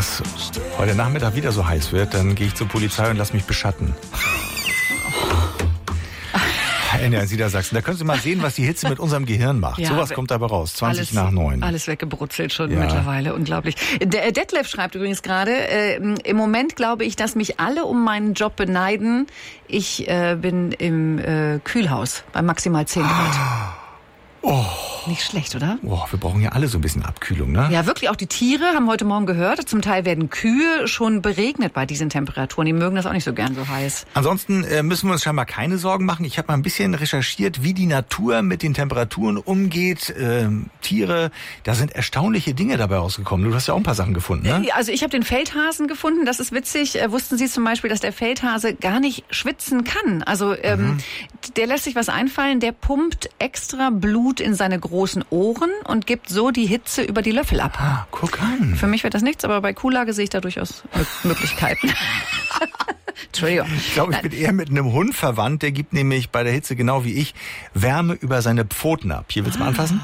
das heute Nachmittag wieder so heiß wird, dann gehe ich zur Polizei und lass mich beschatten. In Niedersachsen. Da können Sie mal sehen, was die Hitze mit unserem Gehirn macht. Ja, sowas kommt dabei raus. 20:09. Alles weggebrutzelt schon mittlerweile. Unglaublich. Der Detlef schreibt übrigens gerade, im Moment glaube ich, dass mich alle um meinen Job beneiden. Ich bin im Kühlhaus bei maximal 10 Grad. Oh. Nicht schlecht, oder? Oh, wir brauchen ja alle so ein bisschen Abkühlung, ne? Ja, wirklich. Auch die Tiere haben heute Morgen gehört. Zum Teil werden Kühe schon beregnet bei diesen Temperaturen. Die mögen das auch nicht so gern so heiß. Ansonsten müssen wir uns scheinbar keine Sorgen machen. Ich habe mal ein bisschen recherchiert, wie die Natur mit den Temperaturen umgeht. Tiere, da sind erstaunliche Dinge dabei rausgekommen. Du hast ja auch ein paar Sachen gefunden, ne? Also ich habe den Feldhasen gefunden. Das ist witzig. Wussten Sie zum Beispiel, dass der Feldhase gar nicht schwitzen kann? Also der lässt sich was einfallen. Der pumpt extra Blut in seine großen Ohren und gibt so die Hitze über die Löffel ab. Ah, guck an. Für mich wird das nichts, aber bei Kuhlage sehe ich da durchaus Möglichkeiten. Entschuldigung. Ich glaube, ich bin eher mit einem Hund verwandt. Der gibt nämlich bei der Hitze genau wie ich Wärme über seine Pfoten ab. Hier, willst du mal anfassen?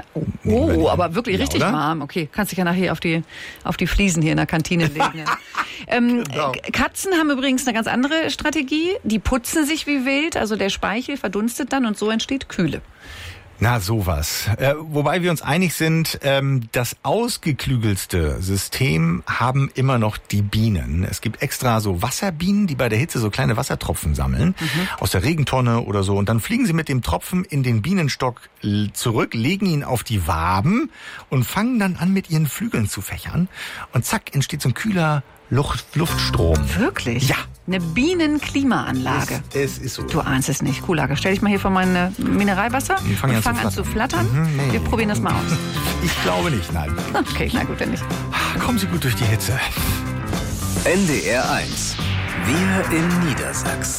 Oh, aber wirklich ja, richtig oder? warm. Okay, kannst dich ja nachher auf die Fliesen hier in der Kantine legen. Genau. Katzen haben übrigens eine ganz andere Strategie. Die putzen sich wie wild, also der Speichel verdunstet dann und so entsteht Kühle. Na, sowas. Wobei wir uns einig sind, das ausgeklügelste System haben immer noch die Bienen. Es gibt extra so Wasserbienen, die bei der Hitze so kleine Wassertropfen sammeln, aus der Regentonne oder so. Und dann fliegen sie mit dem Tropfen in den Bienenstock zurück, legen ihn auf die Waben und fangen dann an, mit ihren Flügeln zu fächern. Und zack, entsteht so ein kühler Luftstrom. Wirklich? Ja. Eine Bienenklimaanlage. Es ist so. Du ahnst es nicht. Kuhlage. Stell dich mal hier vor mein Mineralwasser und fang an zu flattern. Nee. Wir probieren das mal aus. Ich glaube nicht, nein. Okay, na gut, wenn nicht. Kommen Sie gut durch die Hitze. NDR 1. Wir in Niedersachsen.